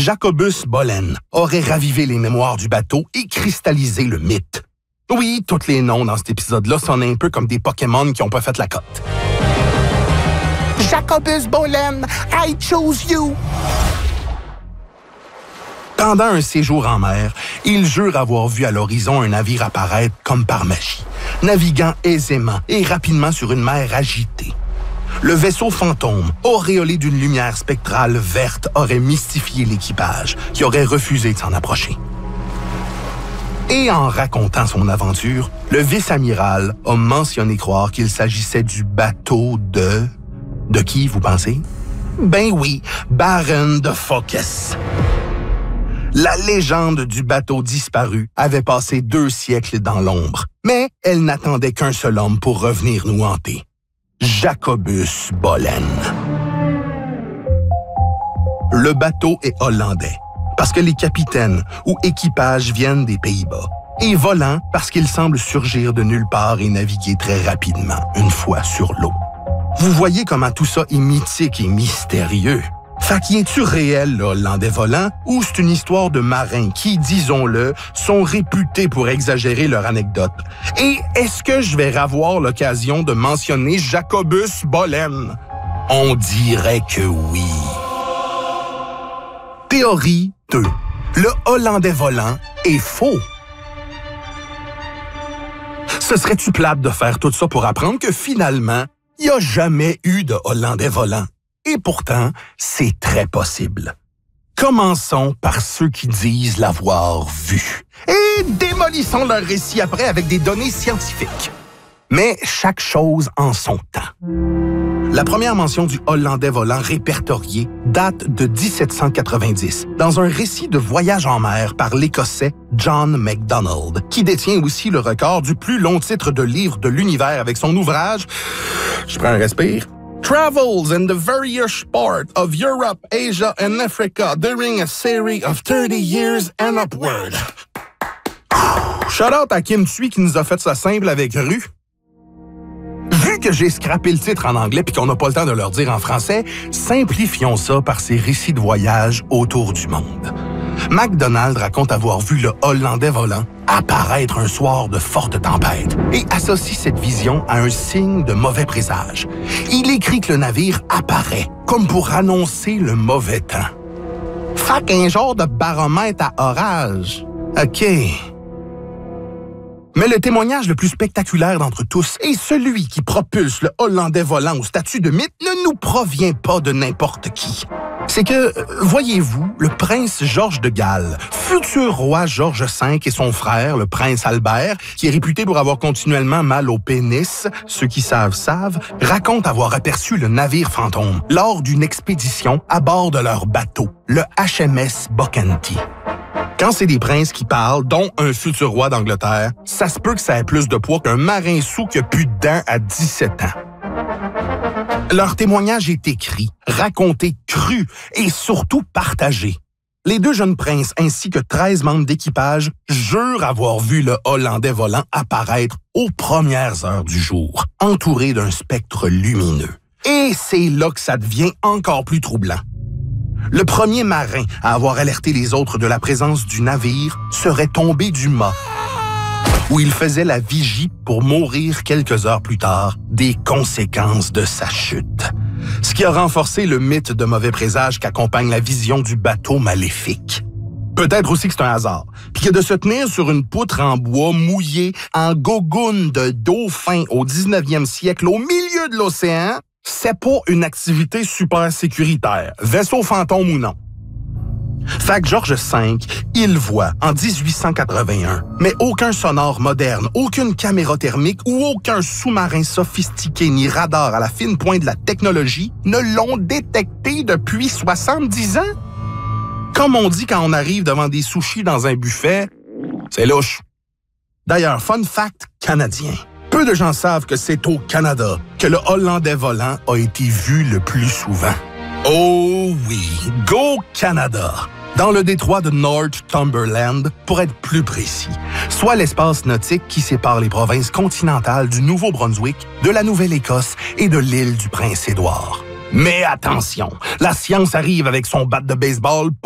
Jacobus Bollen aurait ravivé les mémoires du bateau et cristallisé le mythe. Oui, tous les noms dans cet épisode-là sonnent un peu comme des Pokémon qui n'ont pas fait la cote. Jacobus Bollen, I choose you! Pendant un séjour en mer, il jure avoir vu à l'horizon un navire apparaître comme par magie, naviguant aisément et rapidement sur une mer agitée. Le vaisseau fantôme, auréolé d'une lumière spectrale verte, aurait mystifié l'équipage, qui aurait refusé de s'en approcher. Et en racontant son aventure, le vice-amiral a mentionné croire qu'il s'agissait du bateau de... De qui, vous pensez? Ben oui, Baron de Focus. La légende du bateau disparu avait passé 2 siècles dans l'ombre, mais elle n'attendait qu'un seul homme pour revenir nous hanter. Jacobus Bollen. Le bateau est hollandais, parce que les capitaines ou équipages viennent des Pays-Bas, et volant parce qu'il semble surgir de nulle part et naviguer très rapidement, une fois sur l'eau. Vous voyez comment tout ça est mythique et mystérieux. Fait qu'y est-tu réel, le Hollandais volant, ou c'est une histoire de marins qui, disons-le, sont réputés pour exagérer leur anecdote? Et est-ce que je vais avoir l'occasion de mentionner Jacobus Bollen? On dirait que oui. Théorie 2. Le Hollandais volant est faux. Ce serait-tu plate de faire tout ça pour apprendre que finalement, il n'y a jamais eu de Hollandais volant? Et pourtant, c'est très possible. Commençons par ceux qui disent l'avoir vu. Et démolissons leur récit après avec des données scientifiques. Mais chaque chose en son temps. La première mention du Hollandais volant répertorié date de 1790, dans un récit de voyage en mer par l'Écossais John MacDonald, qui détient aussi le record du plus long titre de livre de l'univers avec son ouvrage... Je prends un respire. Travels in the various parts of Europe, Asia and Africa during a series of 30 years and upward. Shout out à Kim Thuy qui nous a fait ça simple avec Rue. Vu que j'ai scrappé le titre en anglais puis qu'on n'a pas le temps de leur dire en français, simplifions ça par ses récits de voyage autour du monde. MacDonald raconte avoir vu le Hollandais volant apparaître un soir de forte tempête et associe cette vision à un signe de mauvais présage. Il écrit que le navire apparaît comme pour annoncer le mauvais temps. Fait qu'un genre de baromètre à orage. OK. Mais le témoignage le plus spectaculaire d'entre tous est celui qui propulse le Hollandais volant au statut de mythe ne nous provient pas de n'importe qui. C'est que, voyez-vous, le prince Georges de Galles, futur roi Georges V et son frère, le prince Albert, qui est réputé pour avoir continuellement mal au pénis, ceux qui savent, racontent avoir aperçu le navire fantôme lors d'une expédition à bord de leur bateau, le HMS Bocanti. Quand c'est des princes qui parlent, dont un futur roi d'Angleterre, ça se peut que ça ait plus de poids qu'un marin sous qui a plus de dents à 17 ans. Leur témoignage est écrit, raconté, cru et surtout partagé. Les 2 jeunes princes ainsi que 13 membres d'équipage jurent avoir vu le Hollandais volant apparaître aux premières heures du jour, entouré d'un spectre lumineux. Et c'est là que ça devient encore plus troublant. Le premier marin à avoir alerté les autres de la présence du navire serait tombé du mât, où il faisait la vigie pour mourir quelques heures plus tard des conséquences de sa chute. Ce qui a renforcé le mythe de mauvais présage qu'accompagne la vision du bateau maléfique. Peut-être aussi que c'est un hasard, puis que de se tenir sur une poutre en bois mouillé en gogoune de dauphin au 19e siècle au milieu de l'océan, c'est pas une activité super sécuritaire, vaisseau fantôme ou non. Fait que Georges V, il voit en 1881, mais aucun sonore moderne, aucune caméra thermique ou aucun sous-marin sophistiqué ni radar à la fine pointe de la technologie ne l'ont détecté depuis 70 ans. Comme on dit quand on arrive devant des sushis dans un buffet, c'est louche. D'ailleurs, fun fact canadien. Peu de gens savent que c'est au Canada que le Hollandais volant a été vu le plus souvent. Oh oui, go Canada! Dans le détroit de Northumberland, pour être plus précis, soit l'espace nautique qui sépare les provinces continentales du Nouveau-Brunswick, de la Nouvelle-Écosse et de l'île du Prince-Édouard. Mais attention, la science arrive avec son bat de baseball